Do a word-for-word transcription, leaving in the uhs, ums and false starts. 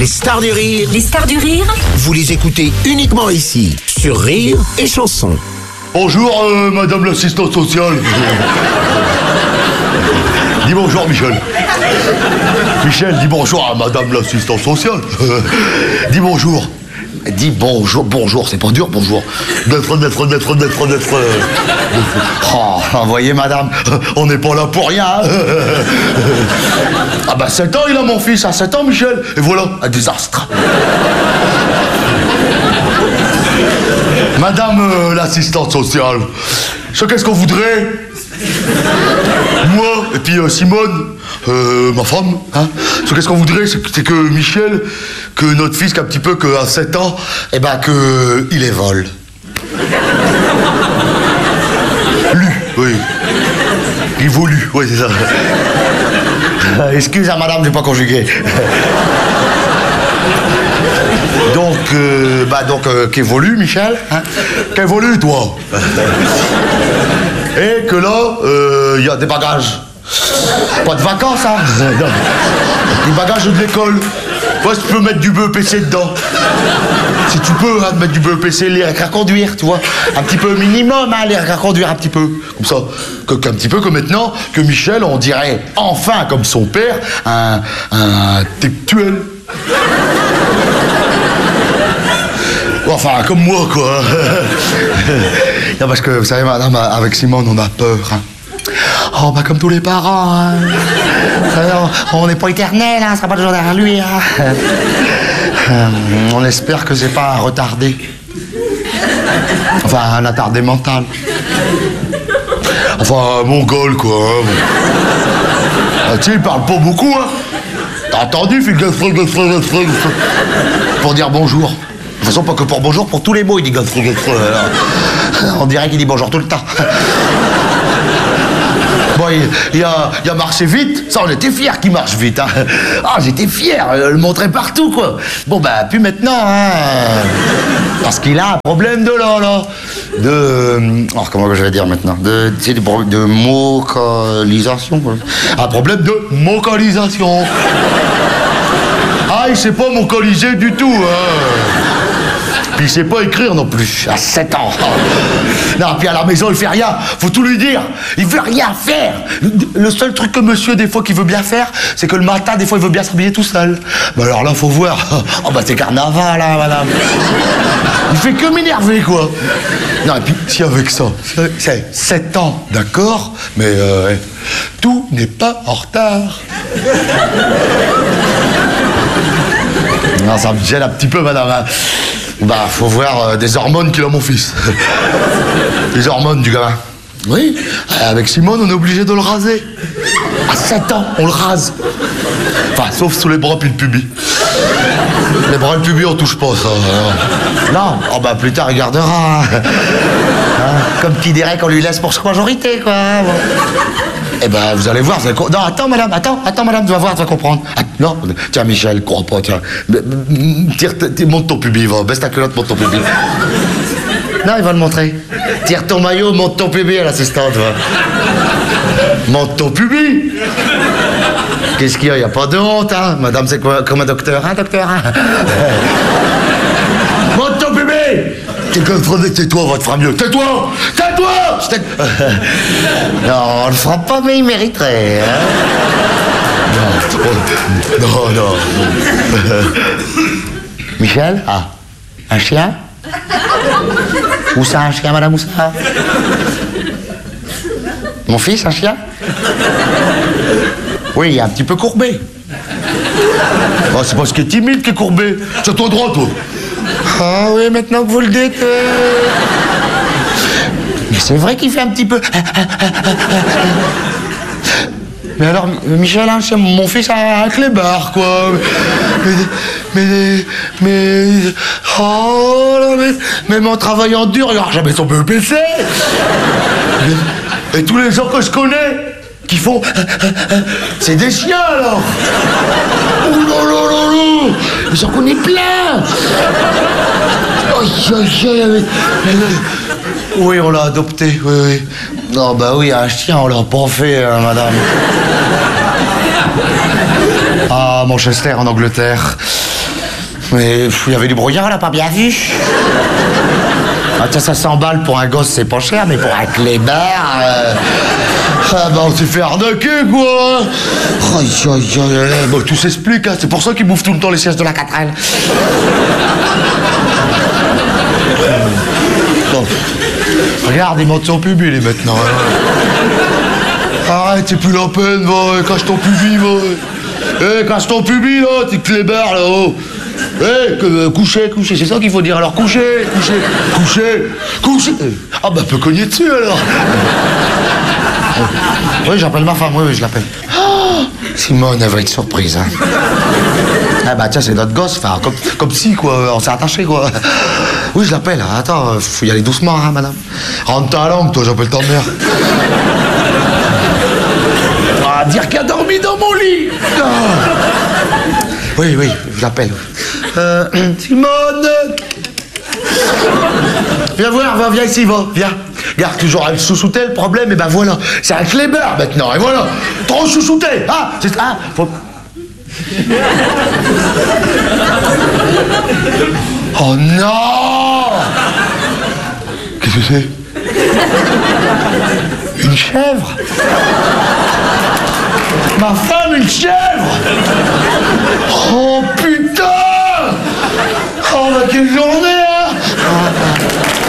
Les stars du rire. Les stars du rire. Vous les écoutez uniquement ici, sur Rire et Chanson. Bonjour, euh, madame l'assistante sociale. Dis bonjour, Michel. Michel, dis bonjour à madame l'assistante sociale. Dis bonjour. Dis bonjour, bonjour, c'est pas dur, bonjour. D'être, d'être, d'être, d'être, d'être. Oh, vous voyez, madame, on n'est pas là pour rien. Hein. Ah bah, sept ans, il a mon fils, à sept ans, Michel. Et voilà, un désastre. Madame euh, l'assistante sociale, je sais qu'est-ce qu'on voudrait. Moi, et puis euh, Simone, euh, ma femme, hein. Ce qu'est-ce qu'on voudrait, c'est que, c'est que Michel, que notre fils, qu'un petit peu, qu'à sept ans, eh ben, que il évole. Lu, oui. Il évolue, oui, c'est ça. Euh, excuse à madame, j'ai pas conjugué. Donc, euh, bah, donc, euh, qu'évolue, Michel, hein. Qu'évolue, toi. Et que là, il euh, y a des bagages. Pas de vacances, hein. Des bagages de l'école. Ouais, tu peux mettre du B E P C dedans. Si tu peux, hein, mettre du B E P C, lire et à conduire, tu vois. Un petit peu minimum, hein, lire et à conduire un petit peu. Comme ça. Que, qu'un petit peu que maintenant, que Michel, on dirait enfin, comme son père, un, un intellectuel. Enfin, comme moi, quoi. Non, parce que, vous savez, madame, avec Simone, on a peur, hein. Oh, bah, comme tous les parents, hein. On n'est pas éternel, hein, ça sera pas toujours derrière lui, hein. On espère que c'est pas un retardé. Enfin, un attardé mental. Enfin, un mongol, quoi. Hein. Ah, tu sais, il parle pas beaucoup, hein. T'as entendu, fil de frig, de frig, de frig, pour dire bonjour. De toute façon, pas que pour bonjour, pour tous les mots, il dit Godfrey, Godfrey. On dirait qu'il dit bonjour tout le temps. Bon, il, il, a, il a marché vite, ça on était fiers qu'il marche vite. Hein. Ah, j'étais fier, le montrer partout, quoi. Bon, bah, plus maintenant, hein. Parce qu'il a un problème de là, là. De. Alors, comment je vais dire maintenant? De, tu sais, de, de vocalisation, quoi. Un problème de vocalisation. Ah, il sait pas vocaliser du tout, hein. Puis il sait pas écrire non plus, à sept ans. Non, puis à la maison, il fait rien. Faut tout lui dire. Il veut rien faire. Le seul truc que monsieur, des fois, qu'il veut bien faire, c'est que le matin, des fois, il veut bien s'habiller tout seul. Bah alors là, faut voir. Oh, bah c'est carnaval, là, madame. Il fait que m'énerver, quoi. Non, et puis, si avec ça, c'est sept ans, d'accord, mais euh, tout n'est pas en retard. Non, ça me gêne un petit peu, madame. Bah, faut voir euh, des hormones qu'il a, mon fils. Les hormones du gamin. Oui, avec Simone, on est obligé de le raser. À sept ans, on le rase. Enfin, sauf sous les bras puis le pubis. Les bras et le pubis, on touche pas, ça. Alors. Non, oh bah, plus tard, il gardera. Hein, comme qui dirait qu'on lui laisse pour sa majorité, quoi. Bon. Eh ben, vous allez voir, vous allez... Non, attends, madame, attends, attends, madame, tu vas voir, tu vas comprendre. Ah, non, tiens, Michel, crois pas, tiens. Tire, tire, monte ton pubis, va, baisse ta culotte, monte ton pubis. Non, il va le montrer. Tire ton maillot, monte ton pubis à l'assistante, va. Monte ton pubis. Qu'est-ce qu'il y a? Il n'y a pas de honte, hein. Madame, c'est quoi, comme un docteur, hein, docteur, hein. Monte ton pubis. Tais-toi, va te faire mieux. Tais-toi! Tais-toi! Non, on le fera pas, mais il mériterait. Hein? Non, non, non. Michel? Ah, un chien? Où ça, un chien, madame, où ça? Mon fils, un chien? Oui, il est un petit peu courbé. Oh, c'est parce qu'il est timide qu'il est courbé. Tiens-toi droit, toi. Ah oui, maintenant que vous le dites... Euh... Mais c'est vrai qu'il fait un petit peu... Mais alors, Michel, hein, c'est mon fils a un clébard, quoi. Mais... Mais... Mais... Oh là, mais... Même en travaillant dur, il n'aura jamais son B E P C. Et tous les gens que je connais, qui font... C'est des chiens, alors. Oh là là là là. J'en connais plein. Aïe, aïe, aïe. Oui, on l'a adopté, oui, oui. Non, bah oui, un chien, on l'a pas fait, hein, madame. Ah, Manchester, en Angleterre. Mais il y avait du brouillard, on l'a pas bien vu. Ah tiens, ça s'emballe pour un gosse, c'est pas cher, mais pour un clébard... Euh... Ah bah on s'est fait arnaquer, quoi. Aïe, aïe, aïe, bon, tout s'explique, hein. C'est pour ça qu'ils bouffent tout le temps les sièges de la quatre L. Bon. Regarde, il monte son pubis, les maintenant. Hein. Arrête, c'est plus la peine, va, cache ton pubis, va. Eh, cache ton pubis, là, t'es clébard, là-haut. Eh, que, coucher, coucher, c'est ça qu'il faut dire, alors coucher, coucher, coucher, coucher. Ah bah, peut cogner dessus, alors. Oui, j'appelle ma femme, oui, oui, je l'appelle. Oh, Simone, elle va être surprise, hein. Ah bah tiens, c'est notre gosse, enfin, comme, comme si, quoi, on s'est attaché, quoi. Oui, je l'appelle, attends, faut y aller doucement, hein, madame. Rentre ta langue, toi, j'appelle ta mère. Ah, dire qu'elle a dormi dans mon lit. Ah. Oui, oui, je l'appelle. Euh, Simone. Viens voir, va, viens ici, va, viens. Regarde, toujours à le chouchouter, le problème, et ben voilà. C'est un clébard maintenant, et voilà. Trop chouchouté, ah, c'est ah, faut... Oh non! Qu'est-ce que c'est? Une chèvre? Ma femme, une chèvre! Oh putain! Oh, bah quelle journée!